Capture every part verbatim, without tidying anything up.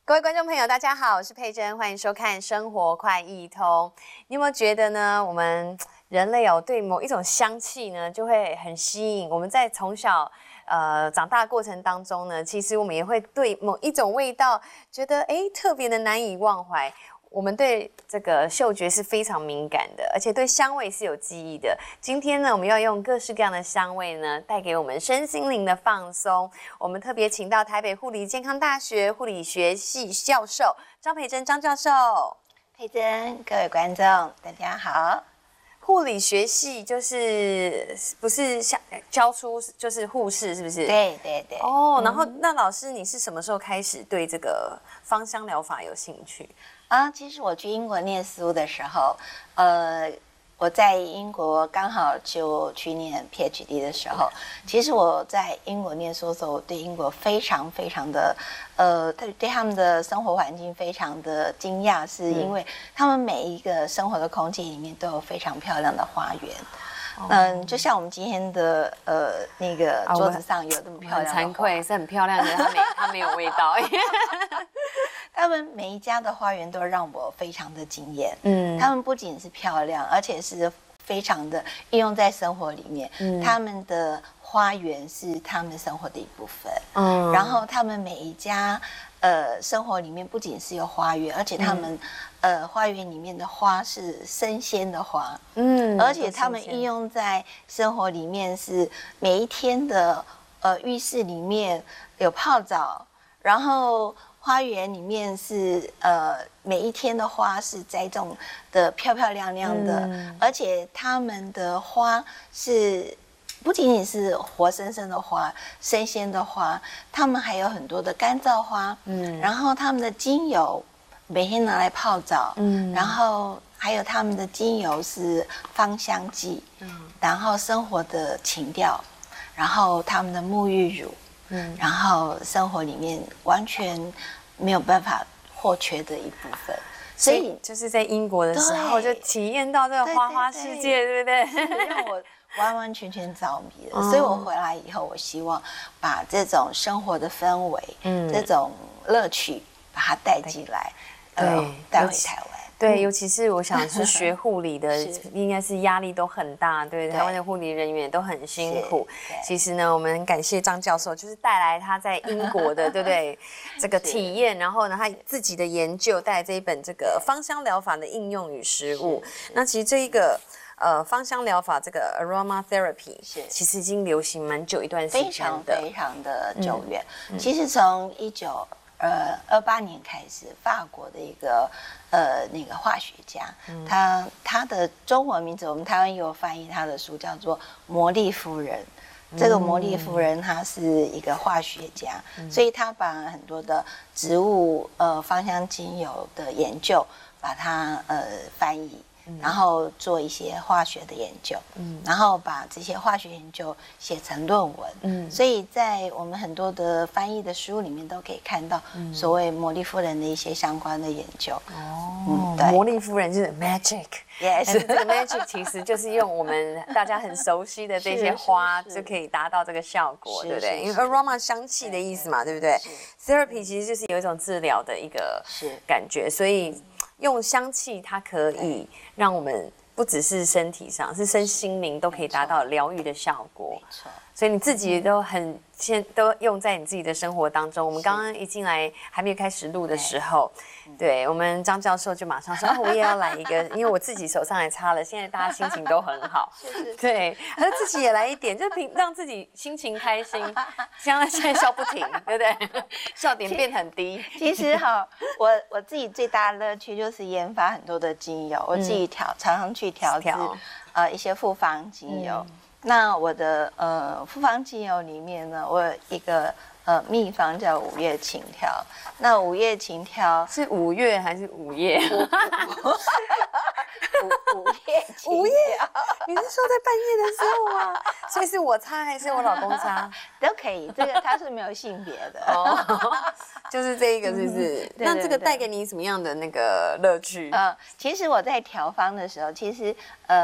各位观众朋友，大家好，我是佩珍，欢迎收看《生活快易通》。你有没有觉得呢？我们人类哦，对某一种香气呢，就会很吸引。我们在从小呃长大的过程当中呢，其实我们也会对某一种味道觉得哎特别的难以忘怀。我们对这个嗅觉是非常敏感的，而且对香味是有记忆的。今天呢，我们要用各式各样的香味呢，带给我们身心灵的放松。我们特别请到台北护理健康大学护理学系教授张培珍张教授。 佩珍，各位观众，大家好。 护理学系就是不是像教出就是护士，是不是？ 对对对。 哦，然后、嗯、那老师，你是什么时候开始对这个芳香疗法有兴趣？ 啊，其实我去英国念书的时候，呃，我在英国刚好就去念 PhD 的时候，其实我在英国念书的时候，我对英国非常非常的，呃，对对他们的生活环境非常的惊讶，是因为他们每一个生活的空间里面都有非常漂亮的花园。嗯，就像我们今天的呃那个桌子上有这么漂亮的花， 很惭愧是很漂亮的，它没它没有味道。 他们每一家的花园都让我非常的惊艳。嗯，他们不仅是漂亮，而且是非常的应用在生活里面。嗯，他们的花园是他们生活的一部分。嗯，然后他们每一家呃生活里面不仅是有花园，而且他们、嗯、呃花园里面的花是生鲜的花。嗯，而且他们应用在生活里面是每一天的呃浴室里面有泡澡，然后花园里面是呃每一天的花是栽种的漂漂亮亮的，嗯、而且他们的花是不仅仅是活生生的花、生鲜的花，他们还有很多的干燥花，嗯，然后他们的精油每天拿来泡澡，嗯，然后还有他们的精油是芳香剂，嗯，然后生活的情调，然后他们的沐浴乳。嗯，然后生活里面完全没有办法或缺的一部分， 所以就是在英国的时候就体验到这个花花世界，对不对？ 让我完完全全着迷了。所以我回来以后，我希望把这种生活的氛围，嗯，这种乐趣，把它带进来，呃，带回台湾。 对，尤其是我想是学护理的，应该是压力都很大，对，台湾的护理人员都很辛苦。其实呢，我们很感谢张教授，就是带来他在英国的，对不对？这个体验，然后呢，他自己的研究，带来这一本这个芳香疗法的应用与实务。那其实这一个呃芳香疗法这个 aroma therapy 其实已经流行蛮久一段时间的， 非常非常的久远。嗯、其实从一九呃二八年开始，法国的一个。呃，那个化学家，嗯、他他的中文名字我们台湾也有翻译他的书，叫做《魔力夫人》。嗯、这个魔力夫人她是一个化学家，嗯、所以他把很多的植物呃芳香精油的研究，把它呃翻译。然后做一些化学的研究，嗯，然后把这些化学研究写成论文，嗯，所以在我们很多的翻译的书里面都可以看到所谓魔力夫人的一些相关的研究。 哦，嗯、对，魔力夫人就是 magic，yes， 这个 magic 其实就是用我们大家很熟悉的这些花就可以达到这个效果，对不对？因为 aroma 香气的意思嘛，对不对 ？therapy 其实就是有一种治疗的一个感觉，所以。用香气，它可以让我们不只是身体上，是身心灵都可以达到疗愈的效果。没错，所以你自己都很现都用在你自己的生活当中。我们刚刚一进来还没有开始录的时候，对我们张教授就马上说：“哦，我也要来一个，因为我自己手上也擦了，现在大家心情都很好。”对，他自己也来一点，就平让自己心情开心。像他现在笑不停，对不对？笑点变很低。 其实哈，我我自己最大的乐趣就是研发很多的精油，我自己调，常常去调制呃一些复方精油。嗯那我的呃复方精油里面呢，我有一个呃秘方叫五月情调。那五月情调是五月还是午夜？ 午夜情调， 午夜，你是说在半夜的时候啊？所以是我擦还是我老公擦都可以，这个它是没有性别的。 哦，就是这一个是不是？嗯、那这个带给你什么样的那个乐趣？ 呃，其实我在调方的时候，其实呃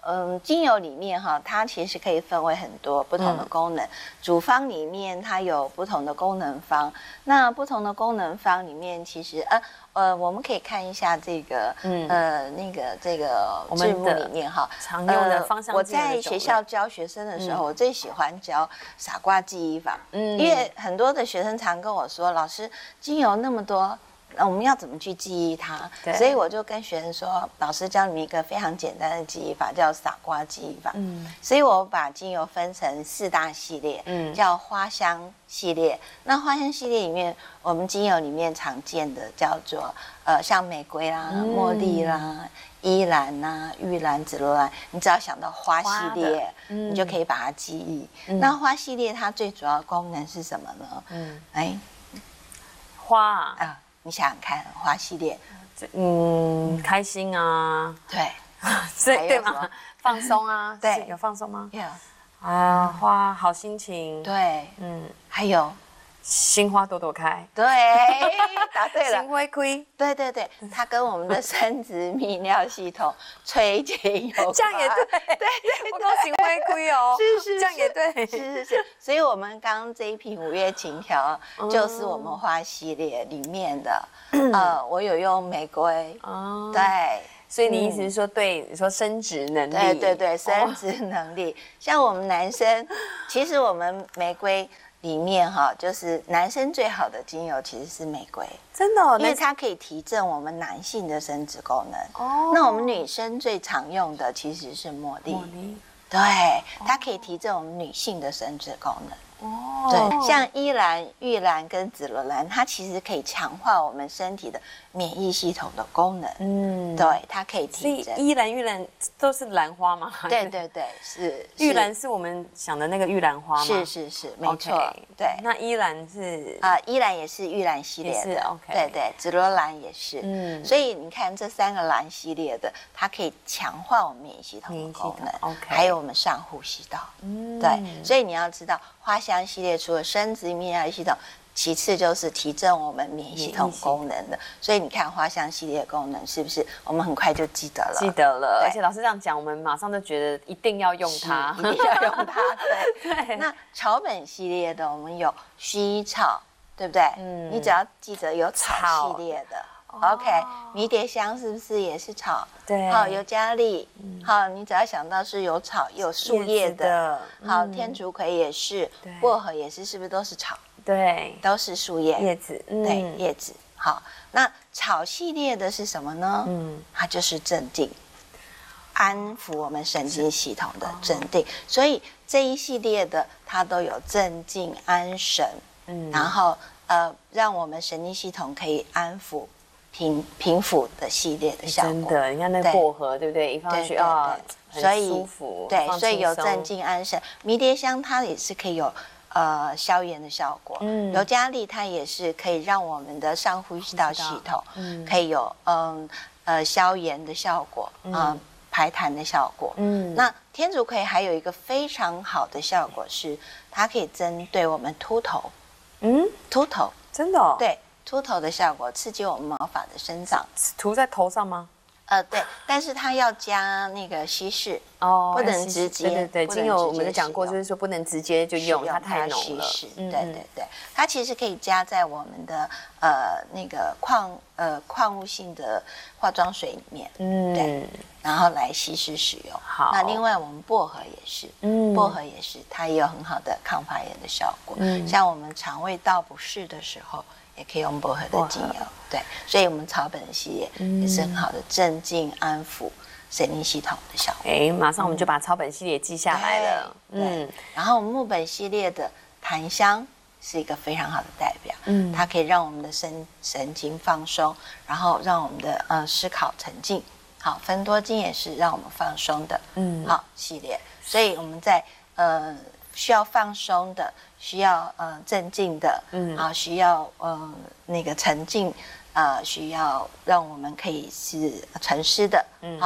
嗯，精油里面哈，它其实可以分为很多不同的功能。嗯、主方里面它有不同的功能方，那不同的功能方里面，其实呃呃，我们可以看一下这个，嗯呃那个这个字幕里面哈， 常用的芳香、呃。 我在学校教学生的时候，嗯、我最喜欢教傻瓜记忆法，嗯，因为很多的学生常跟我说，老师，精油那么多。我们要怎么去记忆它？所以我就跟学生说，老师教你们一个非常简单的记忆法，叫傻瓜记忆法。嗯，所以我把精油分成四大系列，嗯，叫花香系列。那花香系列里面，我们精油里面常见的叫做呃，像玫瑰啦、嗯、茉莉啦、依兰啦、玉兰、紫罗兰，你只要想到花系列，嗯、你就可以把它记忆。嗯、那花系列它最主要的功能是什么呢？嗯，哎， 花啊。 呃你想想看，花系列， 嗯，开心啊， 对， 对对吗？放松啊， 对， 有放松吗？ 有啊，花好心情， 对，嗯，还有心花朵朵开， 对，答对了， 心花开， 对对对，它跟我们的生殖泌尿系统催情有关， 这样也对，对对，我讲心花开哦， 是是， 这样也对， 是是是，所以我们刚刚这一瓶五月情调就是我们花系列里面的，呃，我有用玫瑰，哦，对。 所以你意思是说，对你说生殖能力？ 对对对，生殖能力。像我们男生，其实我们玫瑰里面哈，就是男生最好的精油其实是玫瑰， 真的， 因为它可以提振我们男性的生殖功能。哦，那我们女生最常用的其实是茉莉，茉莉，对，它可以提振我们女性的生殖功能。哦，对，像依兰、玉兰跟紫罗兰，它其实可以强化我们身体的免疫系统的功能。嗯，对，它可以提振。 所以依兰、玉兰都是兰花吗？ 对对对，是。 玉兰是我们想的那个玉兰花吗？ 是是是，没错。Okay, 对， 那依兰是啊、呃，依兰也是玉兰系列的。 是 OK。 对对，紫罗兰也是。嗯，所以你看这三个兰系列的，它可以强化我们免疫系统的功能。OK。还有我们上呼吸道。嗯，对，所以你要知道。花香系列除了生殖泌尿系统，其次就是提振我们免疫系统功能的。所以你看花香系列的功能是不是我们很快就记得了？ 记得了，而且老师这样讲，我们马上就觉得一定要用它， 一定要用它。对对。那草本系列的我们有薰衣草，对不对？嗯。你只要记得有草系列的。OK， 迷迭香是不是也是草？ 对， 好，尤加利，嗯、好，你只要想到是有草有树叶的，的嗯、好，天竺葵也是，薄荷也是，是不是都是草？ 对， 都是树叶， 叶子，嗯、 对，叶子。好，那草系列的是什么呢？嗯，它就是镇静，安抚我们神经系统的镇定，哦、所以这一系列的它都有镇静安神，嗯，然后呃，让我们神经系统可以安抚。平平抚的系列的效果， 真的，你看那薄荷，对不对？一放上去啊，很舒服， 对，所以有镇静安神。迷迭香它也是可以有呃消炎的效果，嗯，尤加利它也是可以让我们的上呼吸道系统可以有嗯呃消炎的效果，嗯，排痰的效果，嗯。那天竺葵还有一个非常好的效果是，它可以针对我们秃头，嗯，秃头， 真的，哦， 对。秃头的效果，刺激我们毛发的生长。 涂在头上吗？ 呃，对，但是它要加那个稀释哦，不能直接。 对对对，精油我们讲过，就是说不能直接就用，它太浓了。 对对对，它其实可以加在我们的呃那个矿呃矿物性的化妆水里面，嗯，对，然后来稀释使用。 好， 那另外我们薄荷也是，嗯，薄荷也是，它也有很好的抗发炎的效果。嗯，像我们肠胃道不适的时候。也可以用薄荷的精油，对，所以我们草本系列也是很好的镇静安抚神经系统的效果。 哎，马上我们就把草本系列记下来了。 嗯，然后木本系列的檀香是一个非常好的代表，嗯，它可以让我们的神神经放松，然后让我们的呃思考沉静。好，芬多精也是让我们放松的，嗯，好系列，所以我们在呃需要放松的。需要呃镇静的，嗯，啊，需要呃那个沉静，呃，需要让我们可以是沉思的，嗯，好，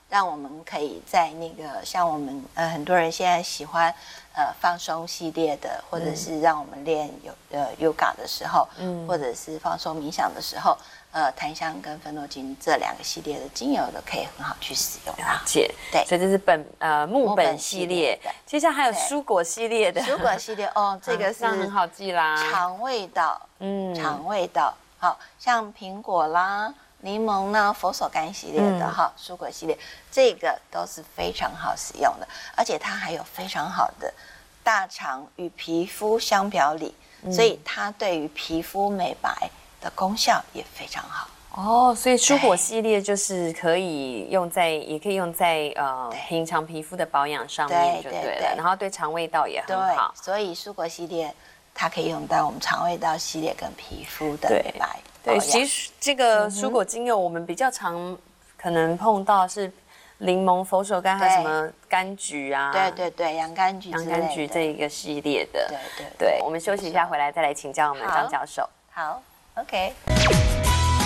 让我们可以在那个像我们呃很多人现在喜欢呃放松系列的，或者是让我们练有呃 yoga 的时候，嗯，或者是放松冥想的时候，呃檀香跟芬诺精这两个系列的精油都可以很好去使用。 了解， 对， 所以这是本呃木本系列，接下来还有蔬果系列的。 蔬果系列哦，这个是很好记啦， 肠胃道，嗯，肠胃道，好像苹果啦。柠檬呢，佛手柑系列的哈，嗯、蔬果系列，这个都是非常好使用的，而且它还有非常好的大肠与皮肤相表里，嗯、所以它对于皮肤美白的功效也非常好。 哦，所以蔬果系列就是可以用在，也可以用在呃平常皮肤的保养上面就对了，对对对，然后对肠胃道也很好。 所以蔬果系列它可以用到我们肠胃道系列跟皮肤的美白。 对，其实这个蔬果精油我们比较常可能碰到是柠檬、佛手柑，还有什么柑橘啊？ 对对对，洋甘菊、 洋甘菊这一个系列的。 对对对，我们休息一下，回来再来请教我们张教授。 好 ，OK。